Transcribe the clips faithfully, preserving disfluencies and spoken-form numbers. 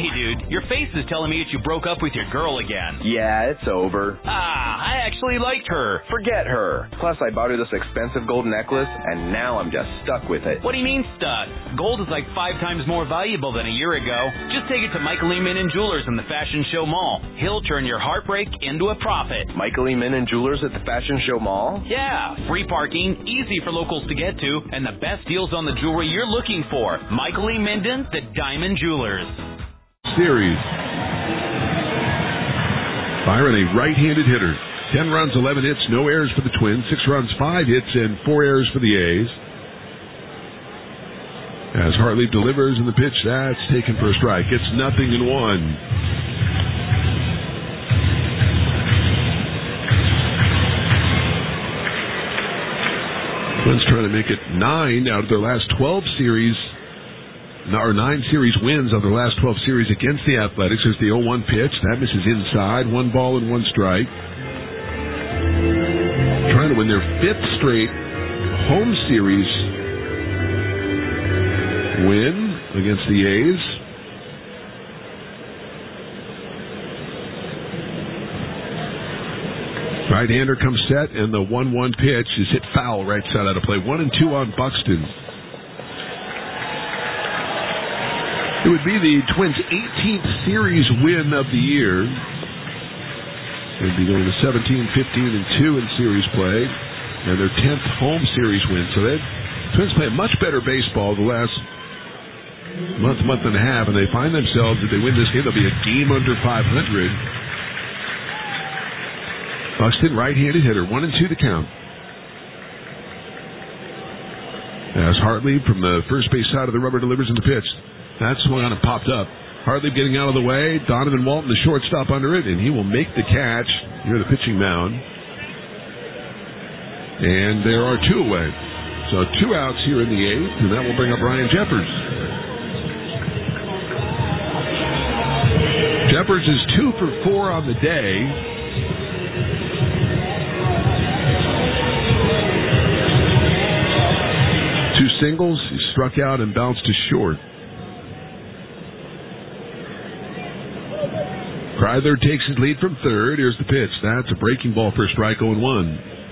Hey, dude, your face is telling me that you broke up with your girl again. Yeah, it's over. Ah, I actually liked her. Forget her. Plus, I bought her this expensive gold necklace, and now I'm just stuck with it. What do you mean stuck? Gold is like five times more valuable than a year ago. Just take it to Michael E. Min and Jewelers in the Fashion Show Mall. He'll turn your heartbreak into a profit. Michael E. Min and Jewelers at the Fashion Show Mall? Yeah, free parking, easy for locals to get to, and the best deals on the jewelry you're looking for. Michael E. Minden, the Diamond Jewelers. Series. Byron, a right-handed hitter. Ten runs, eleven hits, no errors for the Twins. Six runs, five hits, and four errors for the A's. As Hartley delivers in the pitch, that's taken for a strike. It's nothing in one. Twins trying to make it nine out of their last twelve series. Or nine series wins of their last twelve series against the Athletics. There's the oh one pitch. That misses inside. One ball and one strike. Trying to win their fifth straight home series win against the A's. Right-hander comes set, and the one one pitch is hit foul right side out of play. One and two on Buxton. It would be the Twins' eighteenth series win of the year. They'd be going to seventeen, fifteen, and two in series play, and their tenth home series win. So the Twins play much better baseball the last month, month and a half, and they find themselves, if they win this game, they'll be a game under five hundred. Buxton, right-handed hitter, one and two to count. As Hartley from the first base side of the rubber delivers in the pitch. That swung on and popped up. Hartley getting out of the way. Donovan Walton, the shortstop, under it, and he will make the catch near the pitching mound. And there are two away. So two outs here in the eighth, and that will bring up Ryan Jeffers. Jeffers is two for four on the day. Two singles. He struck out and bounced to short. Kreidler takes his lead from third. Here's the pitch. That's a breaking ball for a strike, oh and one.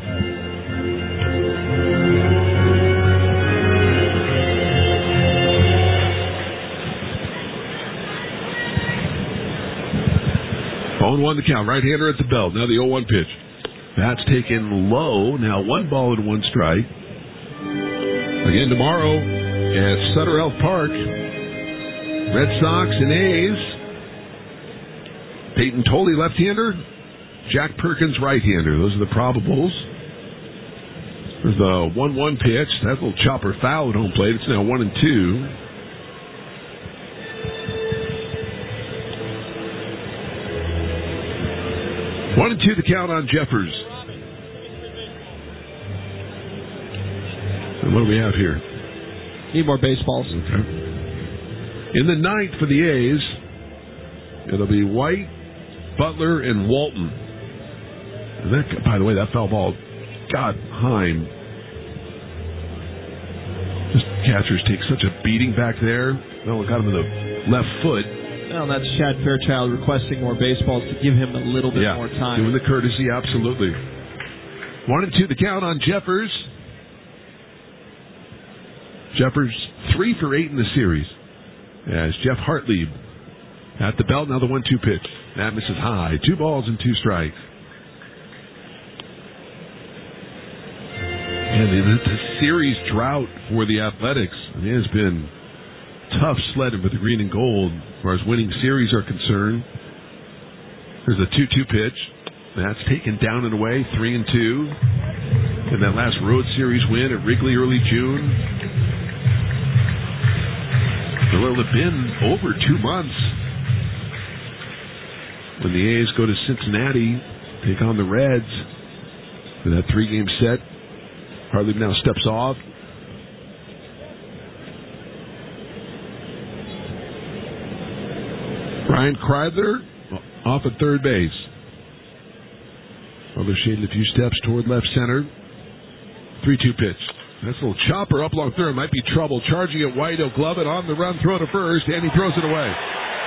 oh and one the count. Right-hander at the belt. Now the oh one pitch. That's taken low. Now one ball and one strike. Again tomorrow at Sutter Health Park. Red Sox and A's. Peyton Tolley, left-hander. Jack Perkins, right-hander. Those are the probables. There's the one one pitch. That little chopper foul at home plate. It's now one and two. One and two the count on Jeffers. And what do we have here? Need more baseballs. Okay. In the ninth for the A's, it'll be White, Butler, and Walton. And that, by the way, that foul ball, God, Heim. Just catchers take such a beating back there. No, it got him in the left foot. Well, that's Chad Fairchild requesting more baseballs to give him a little bit yeah, more time. Doing the courtesy, absolutely. One and two the count on Jeffers. Jeffers three for eight in the series. As Jeff Hartley at the belt, now the one two pitch. That misses high. Two balls and two strikes. And the, the series drought for the Athletics, I mean, it has been tough sledding for the green and gold as far as winning series are concerned. There's a two two pitch. That's taken down and away, three and two. In that last road series win at Wrigley early June. It will have been over two months when the A's go to Cincinnati, take on the Reds for that three-game set. Hartley now steps off. Ryan Kreidler off at third base. Hartley shaded a few steps toward left center. three two pitch. That's a little chopper up along third. Might be trouble. Charging at White. He'll glove it on the run. Throw to first, and he throws it away.